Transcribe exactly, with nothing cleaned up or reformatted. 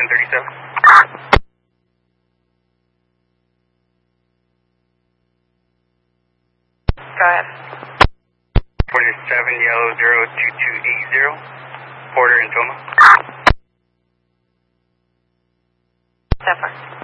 seven thirty-seven. Go ahead. forty-seven yellow zero two two eight zero. Porter and Toma. Zephyr.